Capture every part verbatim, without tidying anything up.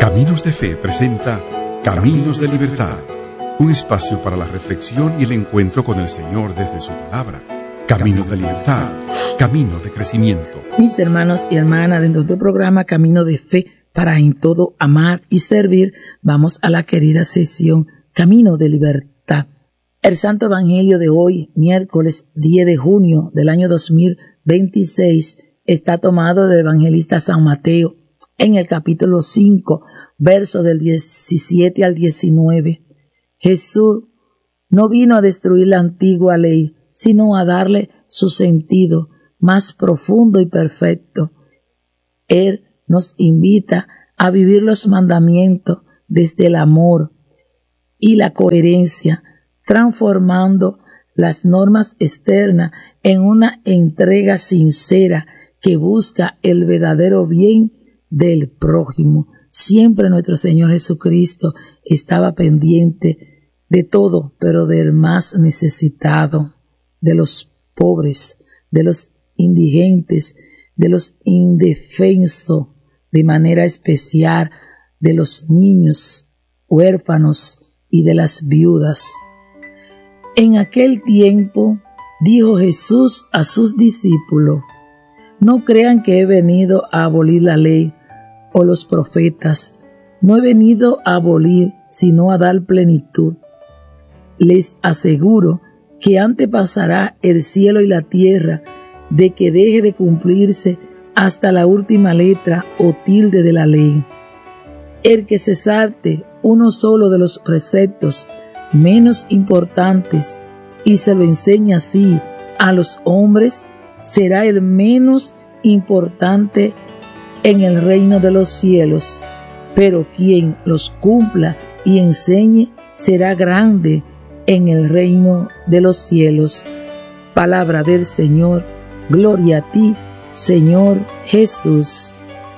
Caminos de Fe presenta Caminos de Libertad, un espacio para la reflexión y el encuentro con el Señor desde su palabra. Caminos de Libertad, caminos de crecimiento. Mis hermanos y hermanas, dentro de tu programa Camino de Fe, para en todo amar y servir, vamos a la querida sesión Camino de Libertad. El Santo Evangelio de hoy, miércoles diez de junio del año dos mil veintiséis, está tomado del evangelista San Mateo en el capítulo cinco, versos del diecisiete al diecinueve. Jesús no vino a destruir la antigua ley, sino a darle su sentido más profundo y perfecto. Él nos invita a vivir los mandamientos desde el amor y la coherencia, transformando las normas externas en una entrega sincera que busca el verdadero bien del prójimo. Siempre nuestro Señor Jesucristo estaba pendiente de todo, pero del más necesitado, de los pobres, de los indigentes, de los indefensos, de manera especial de los niños, huérfanos y de las viudas. En aquel tiempo dijo Jesús a sus discípulos: no crean que he venido a abolir la ley o los profetas. No he venido a abolir, sino a dar plenitud. Les aseguro que antes pasará el cielo y la tierra de que deje de cumplirse hasta la última letra o tilde de la ley. El que se salte uno solo de los preceptos menos importantes y se lo enseña así a los hombres, será el menos importante en el reino de los cielos, pero quien los cumpla y enseñe será grande en el reino de los cielos. Palabra del Señor. Gloria a ti, Señor Jesús.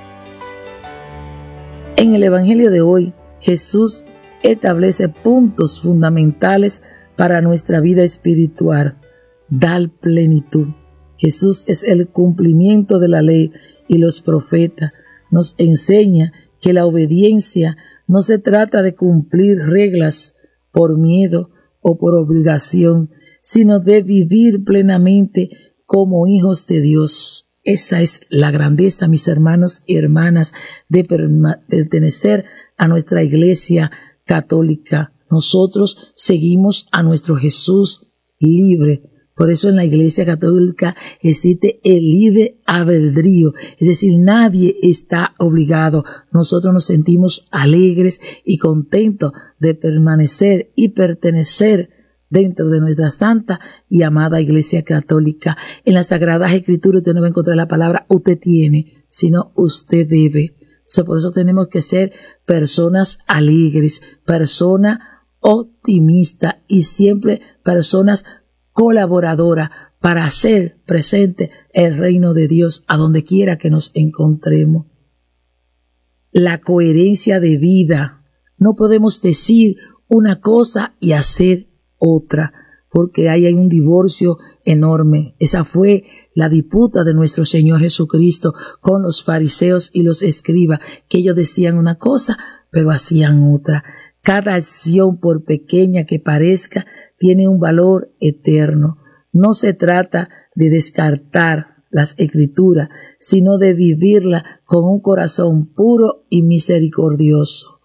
En el Evangelio de hoy, Jesús establece puntos fundamentales para nuestra vida espiritual. Dar plenitud. Jesús es el cumplimiento de la ley y los profetas. Nos enseña que la obediencia no se trata de cumplir reglas por miedo o por obligación, sino de vivir plenamente como hijos de Dios. Esa es la grandeza, mis hermanos y hermanas, de pertenecer a nuestra Iglesia Católica. Nosotros seguimos a nuestro Jesús libre. Por eso en la Iglesia Católica existe el libre albedrío, es decir, nadie está obligado. Nosotros nos sentimos alegres y contentos de permanecer y pertenecer dentro de nuestra santa y amada Iglesia Católica. En las Sagradas Escrituras usted no va a encontrar la palabra usted tiene, sino usted debe. O sea, por eso tenemos que ser personas alegres, personas optimistas y siempre personas colaboradoras para hacer presente el reino de Dios a donde quiera que nos encontremos. La coherencia de vida. No podemos decir una cosa y hacer otra, porque ahí hay un divorcio enorme. Esa fue la disputa de nuestro Señor Jesucristo con los fariseos y los escribas, que ellos decían una cosa, pero hacían otra. Cada acción, por pequeña que parezca, tiene un valor eterno. No se trata de descartar las Escrituras, sino de vivirla con un corazón puro y misericordioso.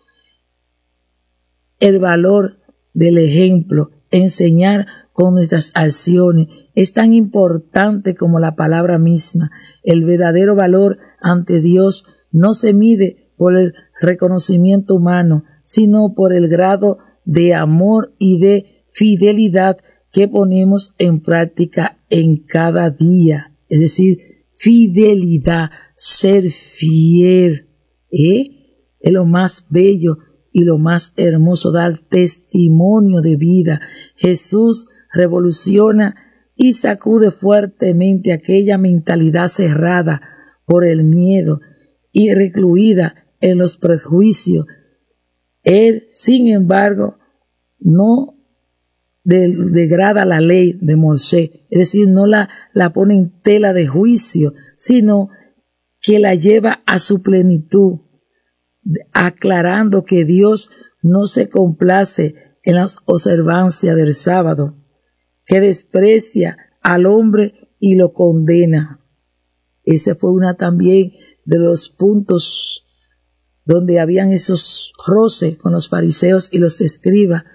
El valor del ejemplo, enseñar con nuestras acciones, es tan importante como la palabra misma. El verdadero valor ante Dios no se mide por el reconocimiento humano, sino por el grado de amor y de fidelidad que ponemos en práctica en cada día. Es decir, fidelidad, ser fiel, ¿eh? Es lo más bello y lo más hermoso, dar testimonio de vida. Jesús revoluciona y sacude fuertemente aquella mentalidad cerrada por el miedo y recluida en los prejuicios. Él, sin embargo, no degrada la ley de Moisés, es decir, no la, la pone en tela de juicio, sino que la lleva a su plenitud. aclarando que Dios no se complace en la observancia del sábado, que desprecia al hombre y lo condena. Ese fue una también de los puntos donde habían esos roces con los fariseos y los escribas,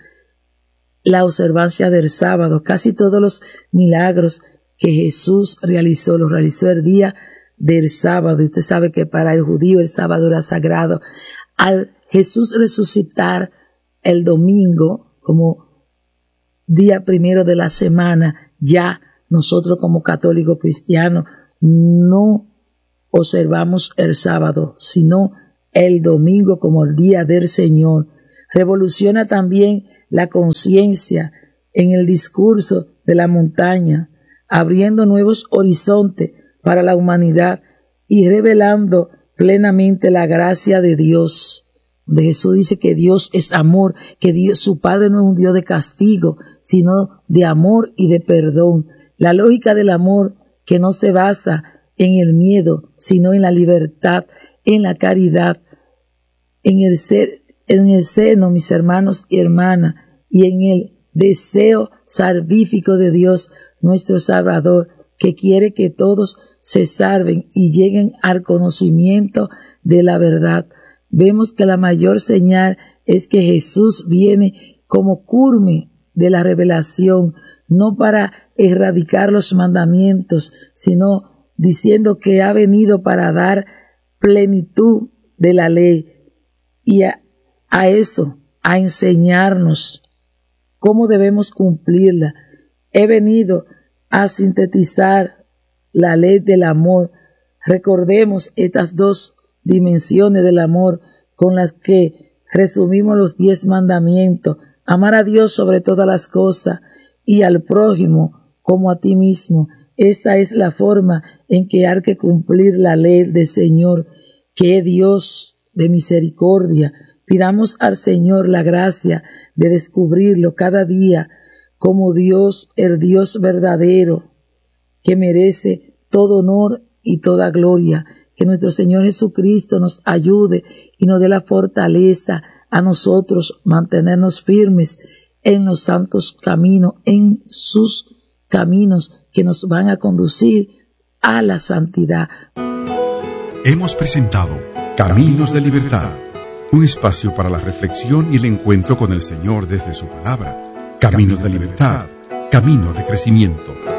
la observancia del sábado. Casi todos los milagros que Jesús realizó, los realizó el día del sábado. Y usted sabe que para el judío el sábado era sagrado. Al Jesús resucitar el domingo como día primero de la semana, ya nosotros como católicos cristianos no observamos el sábado, sino el domingo como el día del Señor. Revoluciona también la conciencia en el discurso de la montaña, abriendo nuevos horizontes para la humanidad y revelando plenamente la gracia de Dios. De Jesús dice que Dios es amor, que Dios, su Padre no es un Dios de castigo, sino de amor y de perdón. La lógica del amor que no se basa en el miedo, sino en la libertad, en la caridad, en el ser, en el seno, mis hermanos y hermanas, y en el deseo salvífico de Dios, nuestro Salvador, que quiere que todos se salven y lleguen al conocimiento de la verdad. Vemos que la mayor señal es que Jesús viene como culmen de la revelación, no para erradicar los mandamientos, sino diciendo que ha venido para dar plenitud de la ley y a, a eso, a enseñarnos cómo debemos cumplirla. He venido a sintetizar la ley del amor. Recordemos estas dos dimensiones del amor con las que resumimos los diez mandamientos: amar a Dios sobre todas las cosas y al prójimo como a ti mismo. Esta es la forma en que hay que cumplir la ley del Señor, que es Dios de misericordia. Pidamos al Señor la gracia de descubrirlo cada día como Dios, el Dios verdadero, que merece todo honor y toda gloria. Que nuestro Señor Jesucristo nos ayude y nos dé la fortaleza a nosotros mantenernos firmes en los santos caminos, en sus caminos que nos van a conducir a la santidad. Hemos presentado Caminos de Libertad, un espacio para la reflexión y el encuentro con el Señor desde su palabra. Caminos de Libertad, caminos de crecimiento.